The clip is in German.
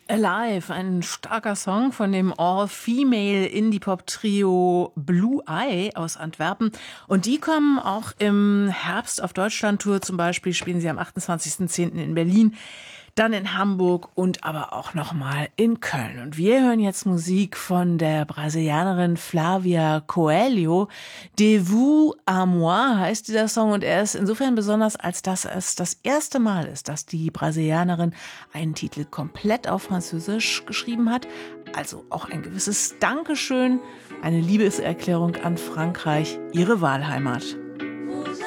Alive, ein starker Song von dem All-Female Indie-Pop-Trio Blue Eye aus Antwerpen. Und die kommen auch im Herbst auf Deutschland-Tour. Zum Beispiel spielen sie am 28.10. in Berlin, dann in Hamburg und aber auch nochmal in Köln. Und wir hören jetzt Musik von der Brasilianerin Flavia Coelho. De vous à moi heißt dieser Song und er ist insofern besonders, als dass es das erste Mal ist, dass die Brasilianerin einen Titel komplett auf Französisch geschrieben hat. Also auch ein gewisses Dankeschön, eine Liebeserklärung an Frankreich, ihre Wahlheimat.